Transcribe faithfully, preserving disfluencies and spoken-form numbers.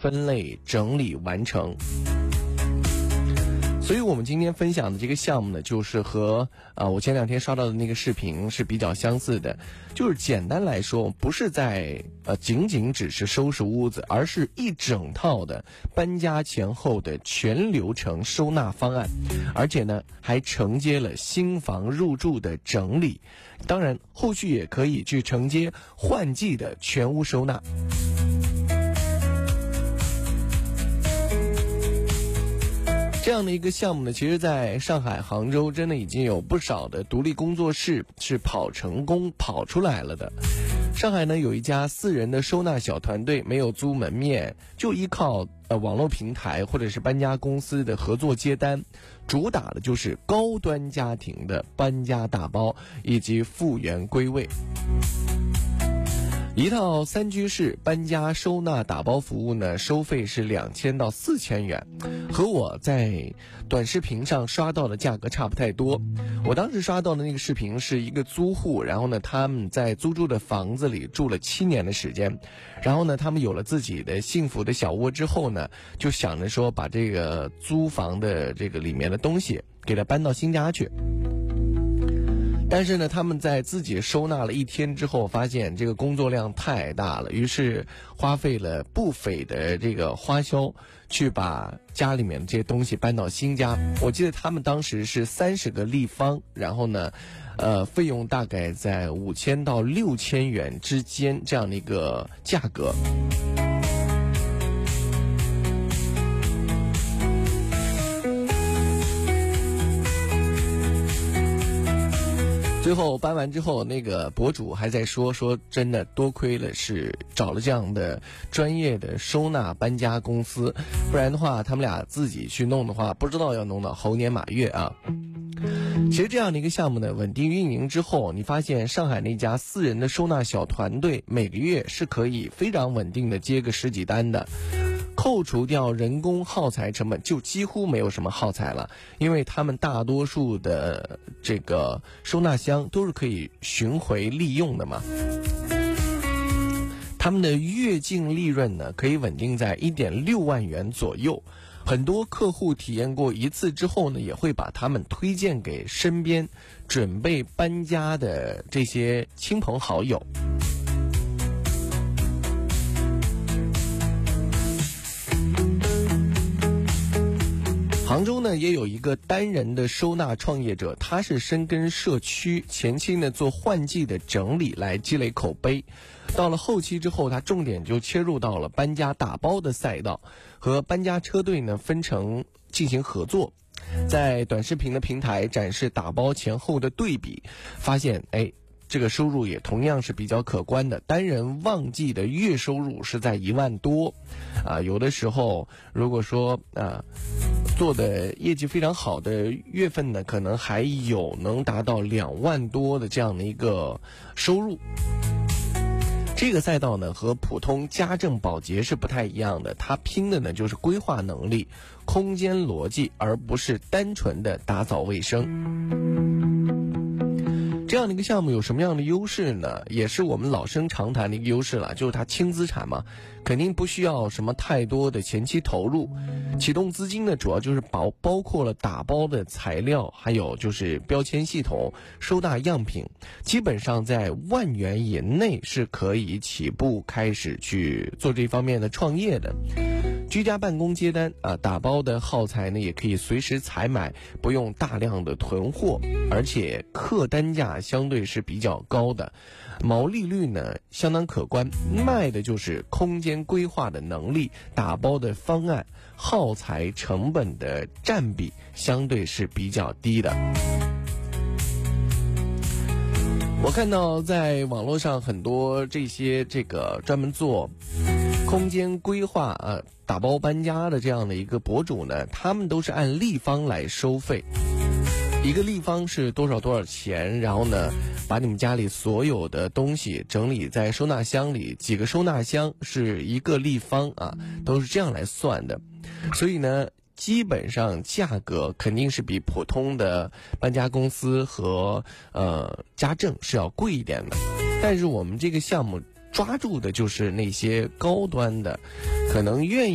分类整理完成。所以我们今天分享的这个项目呢，就是和啊、呃、我前两天刷到的那个视频是比较相似的。就是简单来说，不是在呃仅仅只是收拾屋子，而是一整套的搬家前后的全流程收纳方案，而且呢还承接了新房入住的整理，当然后续也可以去承接换季的全屋收纳。这样的一个项目呢，其实在上海、杭州真的已经有不少的独立工作室是跑成功跑出来了的。上海呢有一家私人的收纳小团队，没有租门面，就依靠呃网络平台或者是搬家公司的合作接单，主打的就是高端家庭的搬家大包以及复原归位。一套三居室搬家收纳打包服务呢，收费是两千到四千元，和我在短视频上刷到的价格差不太多。我当时刷到的那个视频是一个租户，然后呢他们在租住的房子里住了七年的时间，然后呢他们有了自己的幸福的小窝之后呢，就想着说把这个租房的这个里面的东西给它搬到新家去。但是呢他们在自己收纳了一天之后，发现这个工作量太大了，于是花费了不菲的这个花销去把家里面的这些东西搬到新家。我记得他们当时是三十个立方，然后呢呃费用大概在五千到六千元之间这样的一个价格。最后搬完之后，那个博主还在说说真的多亏了是找了这样的专业的收纳搬家公司，不然的话他们俩自己去弄的话，不知道要弄到猴年马月啊。其实这样的一个项目呢，稳定运营之后，你发现上海那家私人的收纳小团队每个月是可以非常稳定的接个十几单的。扣除掉人工耗材成本，就几乎没有什么耗材了，因为他们大多数的这个收纳箱都是可以巡回利用的嘛。他们的月净利润呢，可以稳定在 一点六万元左右。很多客户体验过一次之后呢，也会把他们推荐给身边准备搬家的这些亲朋好友。杭州呢也有一个单人的收纳创业者，他是深耕社区，前期呢做换季的整理来积累口碑，到了后期之后，他重点就切入到了搬家打包的赛道，和搬家车队呢分成进行合作，在短视频的平台展示打包前后的对比，发现哎这个收入也同样是比较可观的，单人旺季的月收入是在一万多，啊，有的时候如果说啊做的业绩非常好的月份呢，可能还有能达到两万多的这样的一个收入。这个赛道呢和普通家政保洁是不太一样的，它拼的呢就是规划能力、空间逻辑，而不是单纯的打扫卫生。这样的一个项目有什么样的优势呢？也是我们老生常谈的一个优势了，就是它轻资产嘛，肯定不需要什么太多的前期投入。启动资金呢，主要就是包包括了打包的材料，还有就是标签系统、收纳样品，基本上在万元以内是可以起步开始去做这方面的创业的。居家办公接单啊，打包的耗材呢也可以随时采买，不用大量的囤货，而且客单价相对是比较高的，毛利率呢相当可观，卖的就是空间规划的能力，打包的方案，耗材成本的占比相对是比较低的。我看到在网络上很多这些这个专门做空间规划啊打包搬家的这样的一个博主呢，他们都是按立方来收费，一个立方是多少多少钱，然后呢把你们家里所有的东西整理在收纳箱里，几个收纳箱是一个立方啊，都是这样来算的。所以呢基本上价格肯定是比普通的搬家公司和呃家政是要贵一点的，但是我们这个项目抓住的就是那些高端的，可能愿意